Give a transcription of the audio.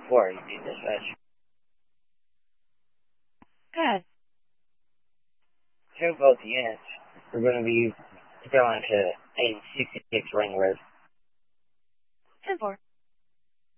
before you do dispatch. Good. To both units, we're going to be going to 866 Ring Road.